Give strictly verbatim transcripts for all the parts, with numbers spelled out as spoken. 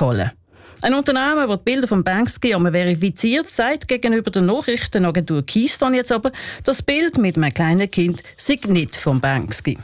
holen. Ein Unternehmen, das die Bilder von Banksy einmal verifiziert, sagt gegenüber den Nachrichtenagentur Keystone jetzt aber, das Bild mit einem kleinen Kind sei nicht von Banksy.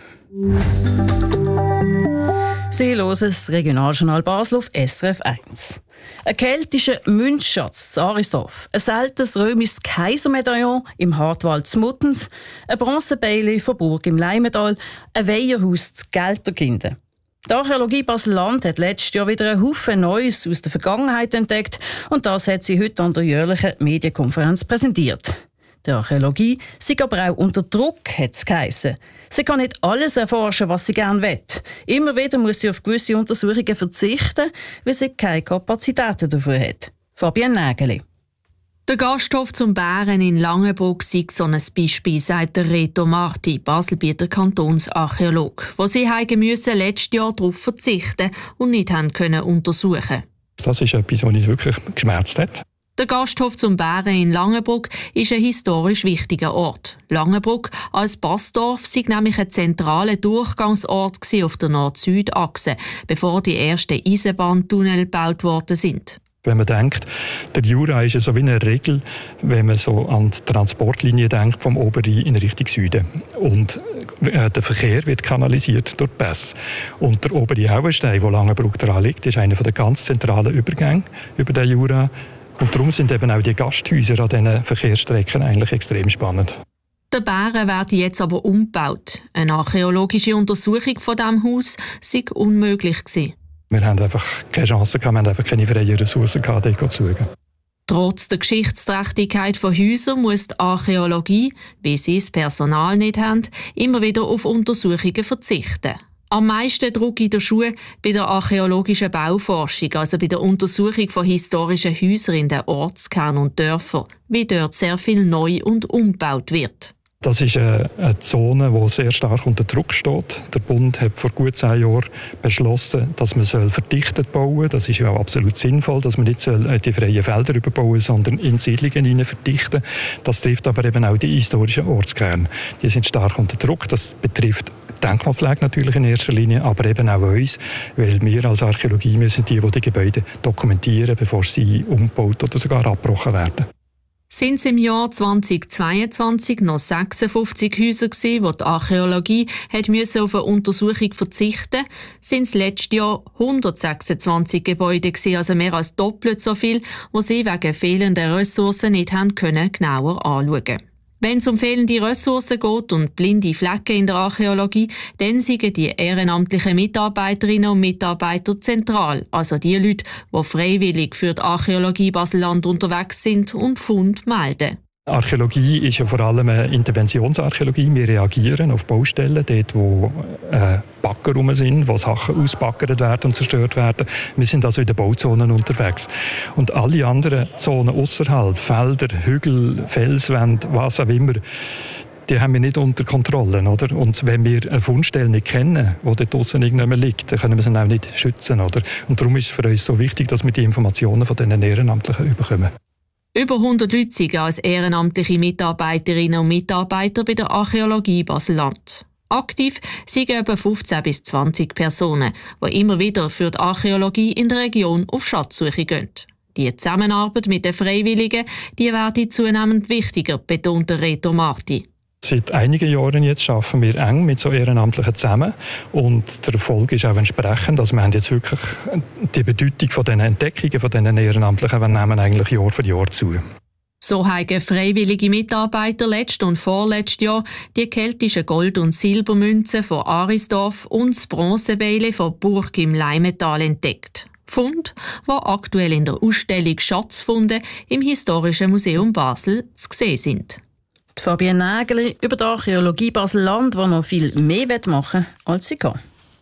Sie hören das Regionaljournal Basel auf S R F eins. Ein keltischer Münzschatz in Arisdorf, ein seltenes römisches Kaisermedaillon im Hartwald zu Muttens, ein Bronzebeile von Burg im Leimental, ein Weiherhaus zu Gelterkinden. Die Archäologie Basel-Land hat letztes Jahr wieder einen Haufen Neues aus der Vergangenheit entdeckt und das hat sie heute an der jährlichen Medienkonferenz präsentiert. Die Archäologie sei aber auch unter Druck, hat es geheissen. Sie kann nicht alles erforschen, was sie gerne will. Immer wieder muss sie auf gewisse Untersuchungen verzichten, weil sie keine Kapazitäten dafür hat. Fabienne Nägeli. Der Gasthof zum Bären in Langenbrug sei so ein Beispiel, sagt der Reto Marti, Baselbieter Kantonsarchäologe, wo sie müssen letztes Jahr darauf verzichten und nicht haben können untersuchen. Das ist etwas, was uns wirklich geschmerzt hat. Der Gasthof zum Bären in Langenbrug ist ein historisch wichtiger Ort. Langenbrug als Passdorf sei nämlich ein zentraler Durchgangsort auf der Nord-Süd-Achse, bevor die ersten Eisenbahntunnel gebaut worden sind. Wenn man denkt, der Jura ist ja so wie eine Regel, wenn man so an die Transportlinie denkt, vom Oberrhein in Richtung Süden. Und äh, der Verkehr wird kanalisiert durch die Pässe. Und der obere Auenstein, wo Langenbrug dran liegt, ist einer der ganz zentralen Übergänge über den Jura. Und darum sind eben auch die Gasthäuser an diesen Verkehrsstrecken eigentlich extrem spannend. Der Bären werden jetzt aber umgebaut. Eine archäologische Untersuchung von diesem Haus sei unmöglich gewesen. Wir haben einfach keine Chance gehabt, wir haben einfach keine freien Ressourcen gehabt, dort zu schauen. Trotz der Geschichtsträchtigkeit von Häusern muss die Archäologie, wie sie das Personal nicht haben, immer wieder auf Untersuchungen verzichten. Am meisten Druck in den Schuhen bei der archäologischen Bauforschung, also bei der Untersuchung von historischen Häusern in den Ortskernen und Dörfern, wie dort sehr viel neu und umgebaut wird. Das ist eine Zone, die sehr stark unter Druck steht. Der Bund hat vor gut zehn Jahren beschlossen, dass man verdichtet bauen soll. Das ist ja auch absolut sinnvoll, dass man nicht die freien Felder überbauen, sondern in Siedlungen hinein verdichten. Das trifft aber eben auch die historischen Ortskerne. Die sind stark unter Druck. Das betrifft Denkmalpflege natürlich in erster Linie, aber eben auch uns, weil wir als Archäologie müssen die, die die Gebäude dokumentieren, bevor sie umgebaut oder sogar abgebrochen werden. Sind es im Jahr zweitausendzweiundzwanzig noch sechsundfünfzig Häuser gewesen, wo die Archäologie hat müssen auf eine Untersuchung verzichten, sind es letztes Jahr hundertsechsundzwanzig Gebäude gewesen, also mehr als doppelt so viel, wo sie wegen fehlender Ressourcen nicht haben können genauer anschauen. Wenn es um fehlende Ressourcen geht und blinde Flecken in der Archäologie, dann sind die ehrenamtlichen Mitarbeiterinnen und Mitarbeiter zentral, also die Leute, die freiwillig für die Archäologie Basel-Land unterwegs sind und Funde melden. Archäologie ist ja vor allem eine Interventionsarchäologie. Wir reagieren auf Baustellen, dort wo äh, Bagger rum sind, wo Sachen ausbaggert werden und zerstört werden. Wir sind also in den Bauzonen unterwegs. Und alle anderen Zonen außerhalb, Felder, Hügel, Felswände, was auch immer, die haben wir nicht unter Kontrolle. Oder? Und wenn wir eine Fundstelle nicht kennen, die dort draussen irgendjemand liegt, dann können wir sie auch nicht schützen. Oder? Und darum ist es für uns so wichtig, dass wir die Informationen von diesen Ehrenamtlichen bekommen. Über hundert Leute sind als ehrenamtliche Mitarbeiterinnen und Mitarbeiter bei der Archäologie Basel-Land. Aktiv sind etwa fünfzehn bis zwanzig Personen, die immer wieder für die Archäologie in der Region auf Schatzsuche gehen. Die Zusammenarbeit mit den Freiwilligen, die wird zunehmend wichtiger, betont Reto Marti. Seit einigen Jahren jetzt arbeiten wir eng mit so Ehrenamtlichen zusammen und der Erfolg ist auch entsprechend. Also wir haben jetzt wirklich die Bedeutung von den Entdeckungen von diesen Ehrenamtlichen, wir nehmen eigentlich Jahr für Jahr zu. So haben freiwillige Mitarbeiter letztes und vorletztes Jahr die keltischen Gold- und Silbermünzen von Arisdorf und das Bronzebeile von Burg im Leimental entdeckt. Funde, die aktuell in der Ausstellung Schatzfunde im Historischen Museum Basel zu sehen sind. Die Fabienne Nägeli über die Archäologie Basel-Land, die noch viel mehr machen will, als sie kann.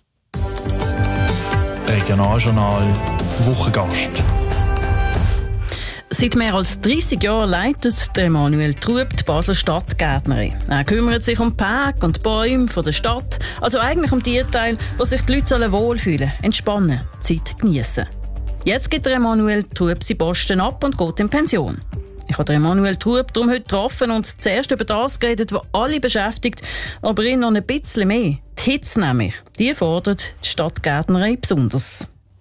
Regionaljournal Wochengast. Seit mehr als dreissig Jahren leitet Emanuel Trub die Basler Stadtgärtnerei. Er kümmert sich um die Park und die Bäume der Stadt, also eigentlich um die Teile, wo sich die Leute wohlfühlen, entspannen, Zeit geniessen. Jetzt gibt Emanuel Trub seinen Posten ab und geht in Pension. Ich habe Emanuel Trub darum heute getroffen und zuerst über das geredet, was alle beschäftigt, aber ihn noch ein bisschen mehr. Die Hitze nämlich, die fordert die Stadtgärtnerei besonders.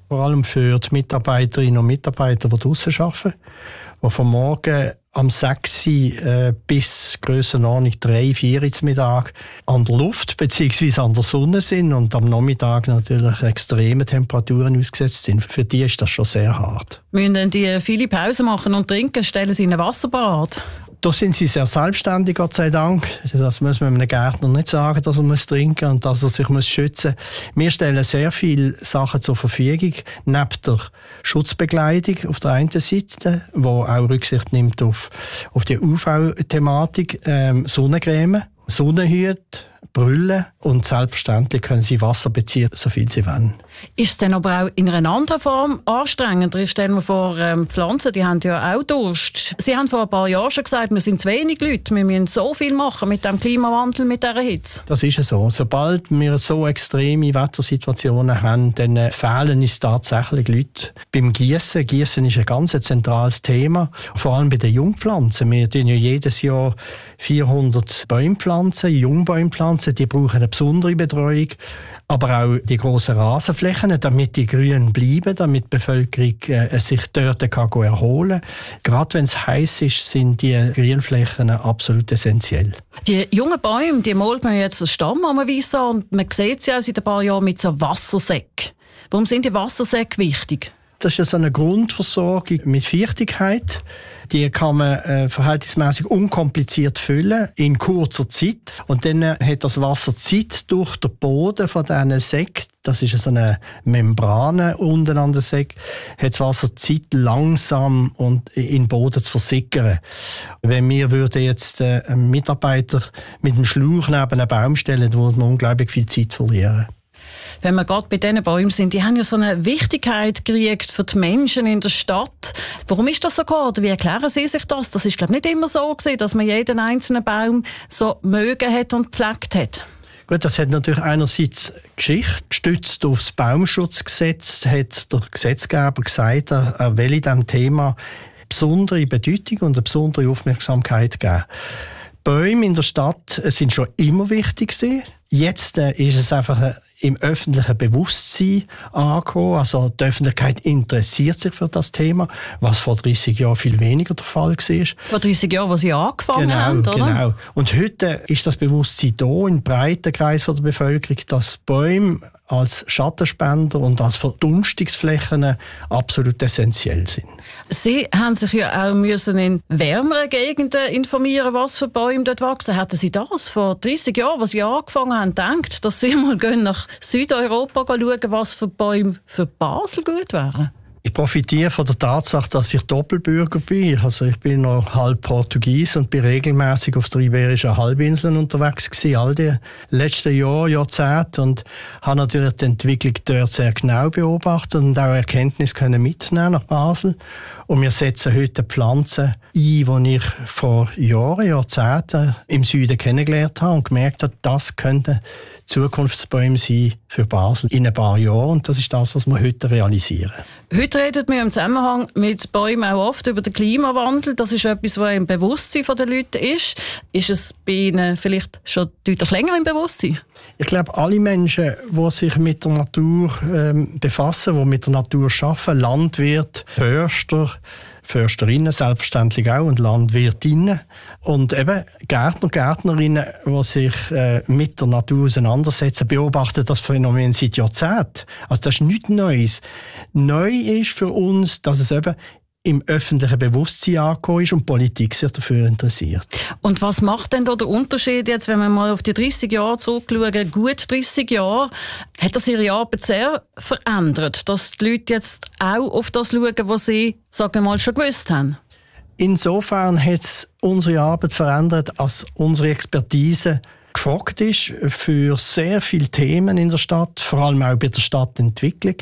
Vor allem für die Mitarbeiterinnen und Mitarbeiter, die draussen arbeiten, die von morgen am sechs äh, bis Grössenordnung drei, vier Uhr Mittag an der Luft bzw. an der Sonne sind und am Nachmittag natürlich extreme Temperaturen ausgesetzt sind. Für die ist das schon sehr hart. Müssen denn die viele Pausen machen und trinken? Stellen sie ihnen Wasser bereit? Da sind sie sehr selbstständig, Gott sei Dank. Das muss man einem Gärtner nicht sagen, dass er muss trinken und dass er sich muss schützen muss. Wir stellen sehr viele Sachen zur Verfügung, neben der Schutzbekleidung auf der einen Seite, die auch Rücksicht nimmt auf, auf die U V-Thematik, ähm, Sonnencreme, Sonnenhüte, Brille und selbstverständlich können sie Wasser beziehen, so viel sie wollen. Ist es dann aber auch in einer anderen Form anstrengender? Ich stelle mir vor, ähm, Pflanzen, die haben ja auch Durst. Sie haben vor ein paar Jahren schon gesagt, wir sind zu wenig Leute, wir müssen so viel machen mit dem Klimawandel, mit dieser Hitze. Das ist so. Sobald wir so extreme Wettersituationen haben, dann äh, fehlen uns tatsächlich Leute. Beim Gießen, Gießen ist ein ganz zentrales Thema, vor allem bei den Jungpflanzen. Wir pflanzen ja jedes Jahr vierhundert Bäume pflanzen, Jungbäume pflanzen, die brauchen eine besondere Betreuung. Aber auch die grossen Rasenflächen, damit die grün bleiben, damit die Bevölkerung äh, sich dort kann erholen kann. Gerade wenn es heiß ist, sind die Grünflächen absolut essentiell. Die jungen Bäume, die malt man jetzt den Stamm an und man sieht sie auch seit ein paar Jahren mit so Wassersäcken. Warum sind die Wassersäcke wichtig? Das ist ja so eine Grundversorgung mit Feuchtigkeit. Die kann man äh, verhältnismäßig unkompliziert füllen, in kurzer Zeit. Und dann äh, hat das Wasser Zeit durch den Boden von diesen Säcken, das ist so eine Membrane unten an den Säcken, hat das Wasser Zeit langsam und in den Boden zu versickern. Wenn wir würden jetzt äh, einen Mitarbeiter mit einem Schlauch neben einen Baum stellen, dann würde man unglaublich viel Zeit verlieren. Wenn wir gerade bei diesen Bäumen sind, die haben ja so eine Wichtigkeit gekriegt für die Menschen in der Stadt. Warum ist das so geworden? Wie erklären Sie sich das? Das ist, glaube ich, nicht immer so gewesen, dass man jeden einzelnen Baum so mögen hat und gepflegt hat. Gut, das hat natürlich einerseits Geschichte. Gestützt auf das Baumschutzgesetz hat der Gesetzgeber gesagt, er will in diesem Thema besondere Bedeutung und eine besondere Aufmerksamkeit geben. Bäume in der Stadt sind schon immer wichtig gewesen. Jetzt äh, ist es einfach äh, im öffentlichen Bewusstsein angekommen. Also die Öffentlichkeit interessiert sich für das Thema, was vor dreissig Jahren viel weniger der Fall war. Vor dreissig Jahren, als Sie angefangen genau, haben, oder? Genau. Und heute ist das Bewusstsein da, im breiten Kreis der Bevölkerung, dass Bäume als Schattenspender und als Verdunstungsflächen absolut essentiell sind. Sie haben sich ja auch müssen in wärmeren Gegenden informieren, was für Bäume dort wachsen. Hätten Sie das vor dreissig Jahren, als Sie angefangen haben, gedacht, dass Sie mal nach Südeuropa schauen, was für Bäume für Basel gut wären? Ich profitiere von der Tatsache, dass ich Doppelbürger bin. Also ich bin noch halb Portugies und bin regelmäßig auf der Iberischen Halbinsel unterwegs gewesen, all die letzten Jahre, Jahrzehnte, und habe natürlich die Entwicklung dort sehr genau beobachtet und auch Erkenntnisse können mitnehmen nach Basel. Und wir setzen heute Pflanzen ein, die ich vor Jahren, Jahrzehnten im Süden kennengelernt habe und gemerkt habe, das könnten Zukunftsbäume sein für Basel in ein paar Jahren. Und das ist das, was wir heute realisieren. Heute redet wir im Zusammenhang mit Bäumen auch oft über den Klimawandel. Das ist etwas, was im Bewusstsein der Leute ist. Ist es bei Ihnen vielleicht schon deutlich länger im Bewusstsein? Ich glaube, alle Menschen, die sich mit der Natur ähm, befassen, die mit der Natur arbeiten, Landwirte, Förster, Försterinnen selbstverständlich auch und Landwirtinnen und eben Gärtner, Gärtnerinnen, die sich äh, mit der Natur auseinandersetzen, beobachten das Phänomen seit Jahrzehnten. Also das ist nichts Neues. Neu ist für uns, dass es eben im öffentlichen Bewusstsein angekommen ist und die Politik sich dafür interessiert. Und was macht denn da der Unterschied jetzt, wenn wir mal auf die dreissig Jahre zurückschauen, gut dreissig Jahre, hat das ihre Arbeit sehr verändert, dass die Leute jetzt auch auf das schauen, was sie, sagen wir mal, schon gewusst haben? Insofern hat es unsere Arbeit verändert, als unsere Expertise gefragt ist für sehr viele Themen in der Stadt, vor allem auch bei der Stadtentwicklung.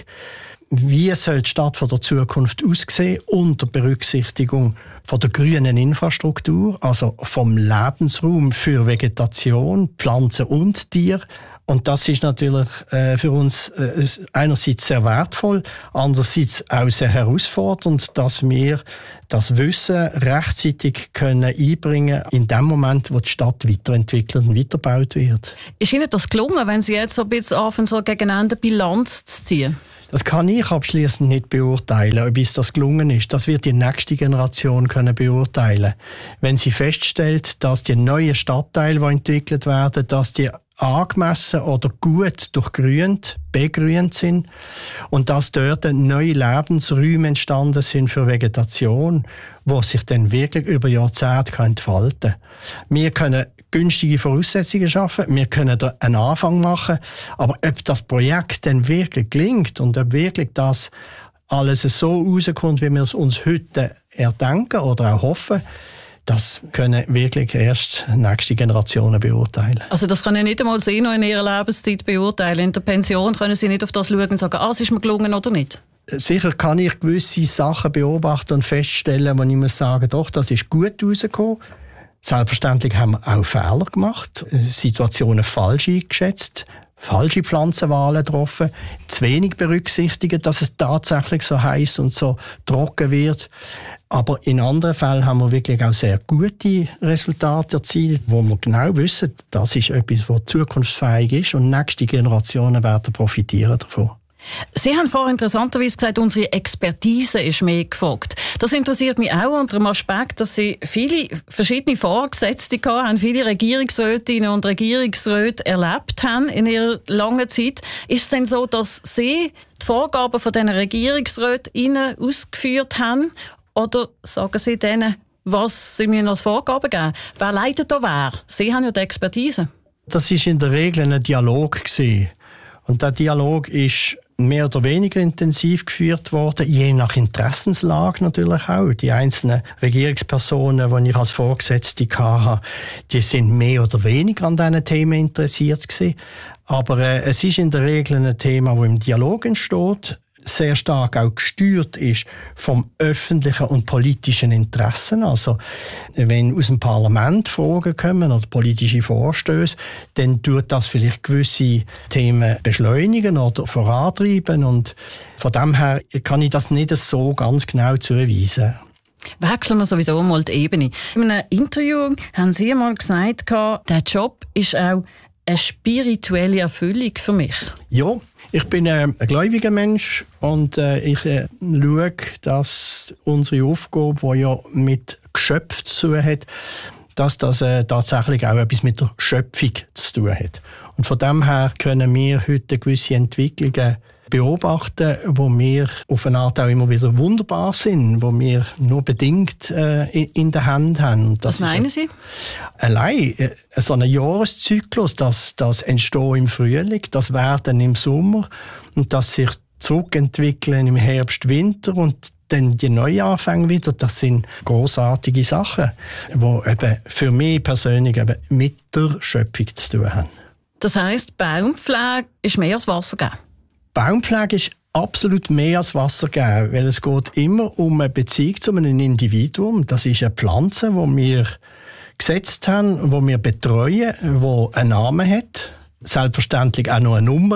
Wie soll die Stadt von der Zukunft aussehen unter Berücksichtigung von der grünen Infrastruktur, also vom Lebensraum für Vegetation, Pflanzen und Tiere. Und das ist natürlich äh, für uns äh, einerseits sehr wertvoll, andererseits auch sehr herausfordernd, dass wir das Wissen rechtzeitig können einbringen in dem Moment, wo die Stadt weiterentwickelt und weitergebaut wird. Ist Ihnen das gelungen, wenn Sie jetzt so ein bisschen anfangen, so gegen Ende Bilanz zu ziehen? Das kann ich abschließend nicht beurteilen, ob es das gelungen ist. Das wird die nächste Generation können beurteilen. Wenn sie feststellt, dass die neuen Stadtteile, die entwickelt werden, dass die angemessen oder gut durchgrünt, begrünt sind und dass dort neue Lebensräume entstanden sind für Vegetation, wo sich dann wirklich über Jahrzehnte entfalten kann. Wir können günstige Voraussetzungen schaffen, wir können da einen Anfang machen, aber ob das Projekt dann wirklich gelingt und ob wirklich das alles so rauskommt, wie wir es uns heute erdenken oder auch hoffen, das können wirklich erst nächste Generationen beurteilen. Also das können nicht einmal Sie noch in Ihrer Lebenszeit beurteilen. In der Pension können Sie nicht auf das schauen und sagen, ah, es ist mir gelungen oder nicht? Sicher kann ich gewisse Sachen beobachten und feststellen, wo ich muss sagen, doch, das ist gut rausgekommen. Selbstverständlich haben wir auch Fehler gemacht, Situationen falsch eingeschätzt, falsche Pflanzenwahlen getroffen, zu wenig berücksichtigt, dass es tatsächlich so heiß und so trocken wird. Aber in anderen Fällen haben wir wirklich auch sehr gute Resultate erzielt, wo wir genau wissen, das ist etwas, was zukunftsfähig ist und nächste Generationen werden profitieren davon. Sie haben vorhin interessanterweise gesagt, unsere Expertise ist mehr gefragt. Das interessiert mich auch unter dem Aspekt, dass Sie viele verschiedene Vorgesetzte haben, viele Regierungsrätinnen und Regierungsräte erlebt haben in ihrer langen Zeit. Ist es denn so, dass Sie die Vorgaben von diesen Regierungsräten Ihnen ausgeführt haben? Oder sagen Sie denen, was Sie mir als Vorgaben geben? Wer leitet da wer? Sie haben ja die Expertise. Das war in der Regel ein Dialog gewesen. Und der Dialog ist mehr oder weniger intensiv geführt worden, je nach Interessenslage natürlich auch. Die einzelnen Regierungspersonen, die ich als Vorgesetzte hatte, die sind mehr oder weniger an diesen Themen interessiert gewesen. Aber äh, es ist in der Regel ein Thema, das im Dialog entsteht, sehr stark auch gesteuert ist vom öffentlichen und politischen Interessen. Also wenn aus dem Parlament Fragen kommen oder politische Vorstöße, dann tut das vielleicht gewisse Themen beschleunigen oder vorantreiben. Und von dem her kann ich das nicht so ganz genau zuweisen. Wechseln wir sowieso mal die Ebene. In einem Interview haben Sie einmal gesagt, der Job ist auch eine spirituelle Erfüllung für mich. Ja, ich bin äh, ein gläubiger Mensch und äh, ich äh, schaue, dass unsere Aufgabe, die ja mit Geschöpf zu tun hat, dass das äh, tatsächlich auch etwas mit der Schöpfung zu tun hat. Und von dem her können wir heute gewisse Entwicklungen beobachten, wo wir auf eine Art auch immer wieder wunderbar sind, wo wir nur bedingt äh, in der Hand haben. Was meinen Sie? Allein äh, so ein Jahreszyklus, das, das entsteht im Frühling, das Werden im Sommer und das sich zurückentwickeln im Herbst, Winter und dann die Neuanfänge wieder, das sind grossartige Sachen, die eben für mich persönlich eben mit der Schöpfung zu tun haben. Das heisst, Baumpflege ist mehr als Wasser geben? Baumpflege ist absolut mehr als Wasser geben, weil es geht immer um eine Beziehung zu einem Individuum. Das ist eine Pflanze, die wir gesetzt haben, die wir betreuen, die einen Namen hat. Selbstverständlich auch noch eine Nummer,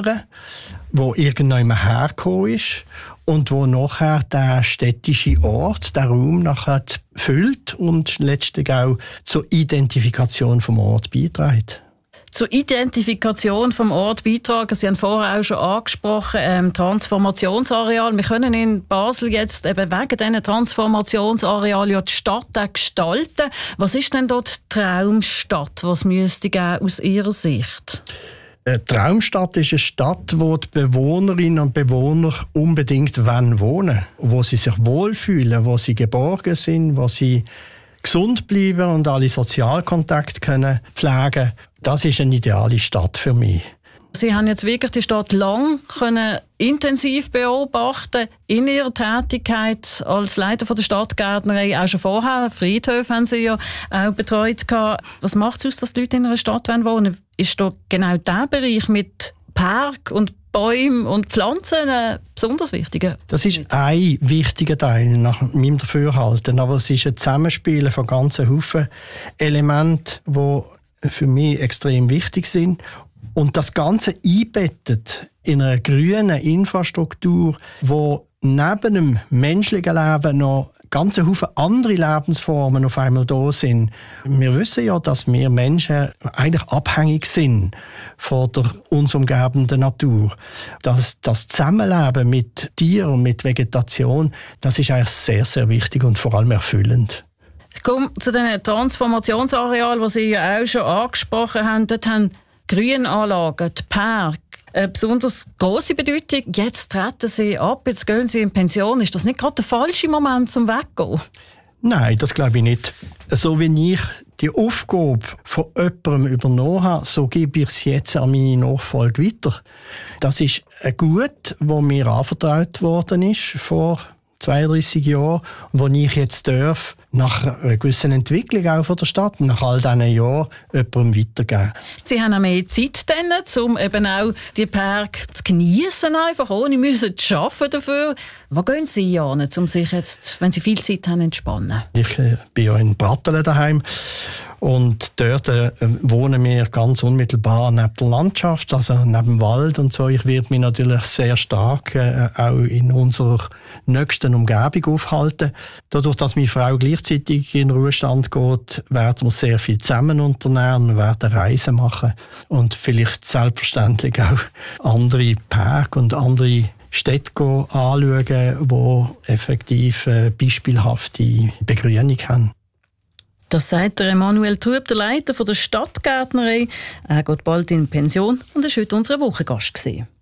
die irgendjemand hergekommen ist und wo nachher der städtische Ort, der Raum nachher füllt und letztlich auch zur Identifikation vom Ort beiträgt. Zur Identifikation vom Ort beitragen. Sie haben vorher auch schon angesprochen, ähm, Transformationsareal. Wir können in Basel jetzt eben wegen diesen Transformationsarealen ja die Stadt auch gestalten. Was ist denn dort die Traumstadt? Was müsste geben aus Ihrer Sicht? Eine Traumstadt ist eine Stadt, wo die Bewohnerinnen und Bewohner unbedingt wohnen wollen, wo sie sich wohlfühlen, wo sie geborgen sind, wo sie gesund bleiben und alle Sozialkontakte können pflegen. Das ist eine ideale Stadt für mich. Sie haben jetzt wirklich die Stadt lang können intensiv beobachten in Ihrer Tätigkeit als Leiter von der Stadtgärtnerei. Auch schon vorher, Friedhöfe haben Sie ja auch betreut. Was macht es aus, dass die Leute in einer Stadt wohnen wollen? Ist da genau dieser Bereich mit Park und Bäumen und Pflanzen äh, besonders wichtig? Das ist ein wichtiger Teil nach meinem Dafürhalten, aber es ist ein Zusammenspiel von ganzen Haufen Elementen, die für mich extrem wichtig sind. Und das Ganze einbettet in einer grünen Infrastruktur, wo neben dem menschlichen Leben noch ganz Haufen andere Lebensformen auf einmal da sind. Wir wissen ja, dass wir Menschen eigentlich abhängig sind von der uns umgebenden Natur. Dass das Zusammenleben mit Tieren und mit Vegetation, das ist eigentlich sehr, sehr wichtig und vor allem erfüllend. Ich komme zu den Transformationsarealen, die Sie ja auch schon angesprochen haben. Dort haben Grünanlagen, die Park, eine besonders grosse Bedeutung. Jetzt treten Sie ab, jetzt gehen Sie in Pension. Ist das nicht gerade der falsche Moment zum Weggehen? Nein, das glaube ich nicht. So wie ich die Aufgabe von jemandem übernommen habe, so gebe ich es jetzt an meine Nachfolge weiter. Das ist ein Gut, das mir anvertraut worden ist vor zweiunddreissig Jahren, wo ich jetzt darf, nach einer gewissen Entwicklung auch von der Stadt, nach all diesen Jahren, jemandem weitergeben. Sie haben auch mehr Zeit dann, um eben auch die Park zu genießen, einfach ohne müssen zu arbeiten dafür. Wo gehen Sie hin, um sich jetzt, wenn Sie viel Zeit haben, entspannen? Ich äh, bin ja in Brattelen daheim. Und dort äh, wohnen wir ganz unmittelbar neben der Landschaft, also neben dem Wald und so. Ich werde mich natürlich sehr stark äh, auch in unserer nächsten Umgebung aufhalten. Dadurch, dass meine Frau gleichzeitig in den Ruhestand geht, werden wir sehr viel zusammen unternehmen, wir werden Reisen machen und vielleicht selbstverständlich auch andere Parks und andere Städte anschauen, die effektiv äh, beispielhafte Begrünung haben. Das sagt der Emanuel Trub, der Leiter der Stadtgärtnerei. Er geht bald in Pension und ist heute unser Wochengast gewesen.